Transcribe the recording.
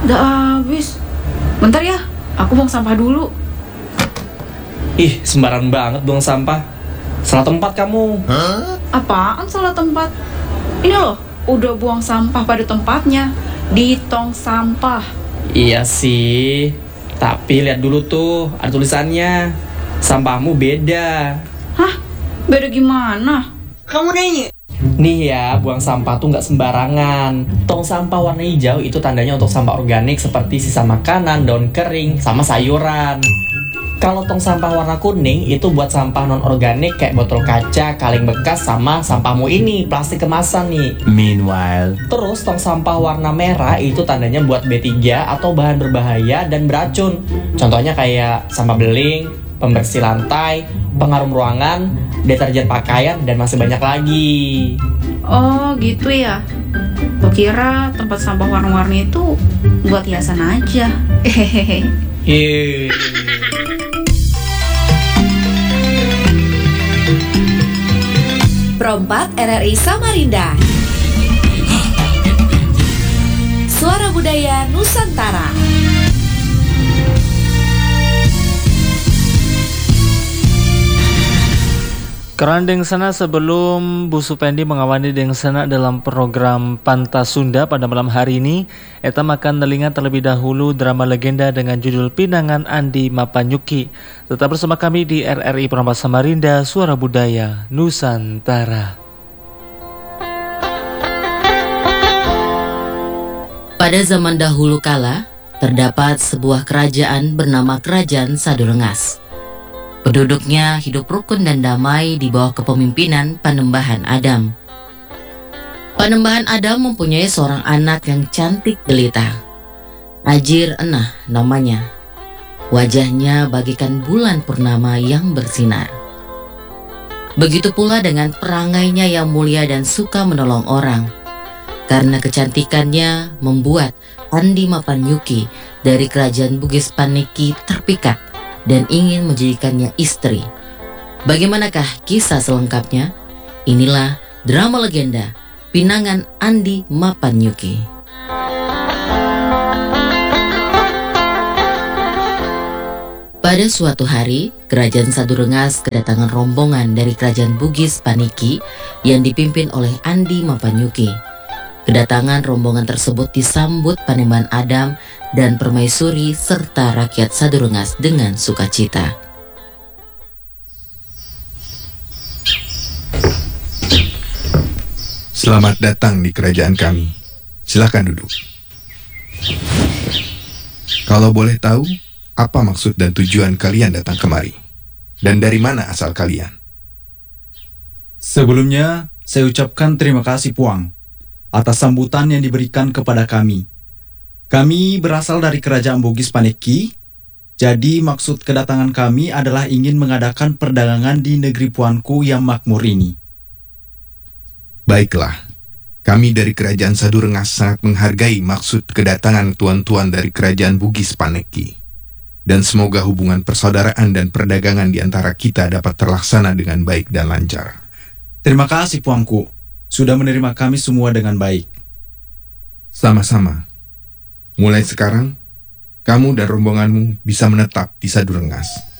Udah habis. Bentar ya, aku buang sampah dulu. Ih, sembarangan banget buang sampah. Salah tempat kamu. Apaan salah tempat? Ini loh, udah buang sampah pada tempatnya, di tong sampah. Iya sih, tapi lihat dulu tuh, ada tulisannya. Sampahmu beda. Hah? Beda gimana? Kamu nanya? Nih ya, buang sampah tuh nggak sembarangan. Tong sampah warna hijau itu tandanya untuk sampah organik seperti sisa makanan, daun kering, sama sayuran. Kalau tong sampah warna kuning itu buat sampah non-organik kayak botol kaca, kaleng bekas, sama sampahmu ini, plastik kemasan nih. Meanwhile, Terus tong sampah warna merah itu tandanya buat B3 atau bahan berbahaya dan beracun. Contohnya kayak sampah beling, pembersih lantai, pengarum ruangan, deterjen pakaian, dan masih banyak lagi. Oh gitu ya. Kukira tempat sampah warna-warni itu buat hiasan aja. Hehehe. Yeay. Perompak RRI Samarinda. Suara Budaya Nusantara. Kerandeng sana sebelum Bu Supendi mengawani deng sana dalam program Pantas Sunda pada malam hari ini, eta makan telinga terlebih dahulu drama legenda dengan judul Pinangan Andi Mapanyuki. Tetap bersama kami di RRI Perompak Samarinda, Suara Budaya Nusantara. Pada zaman dahulu kala, terdapat sebuah kerajaan bernama Kerajaan Sadurengas. Penduduknya hidup rukun dan damai di bawah kepemimpinan Panembahan Adam. Panembahan Adam mempunyai seorang anak yang cantik jelita. Ajir Enah namanya. Wajahnya bagaikan bulan purnama yang bersinar. Begitu pula dengan perangainya yang mulia dan suka menolong orang. Karena kecantikannya membuat Andi Mapanyuki dari kerajaan Bugis Paniki terpikat dan ingin menjadikannya istri. Bagaimanakah kisah selengkapnya? Inilah drama legenda Pinangan Andi Mapanyuki. Pada suatu hari, Kerajaan Sadurengas kedatangan rombongan dari kerajaan Bugis Paniki yang dipimpin oleh Andi Mapanyuki. Kedatangan rombongan tersebut disambut Panembahan Adam dan Permaisuri serta rakyat Sadurengas dengan sukacita. Selamat datang di kerajaan kami. Silakan duduk. Kalau boleh tahu, apa maksud dan tujuan kalian datang kemari? Dan dari mana asal kalian? sebelumnya saya ucapkan terima kasih Puang atas sambutan yang diberikan kepada kami. Kami berasal dari Kerajaan Bugis Paniki, jadi maksud kedatangan kami adalah ingin mengadakan perdagangan di negeri Puanku yang makmur ini. Baiklah, kami dari Kerajaan Sadurengas sangat menghargai maksud kedatangan tuan-tuan dari Kerajaan Bugis Paniki. Dan semoga hubungan persaudaraan dan perdagangan di antara kita dapat terlaksana dengan baik dan lancar. Terima kasih Puangku, sudah menerima kami semua dengan baik. Sama-sama. Mulai sekarang, kamu dan rombonganmu bisa menetap di Sadurengas.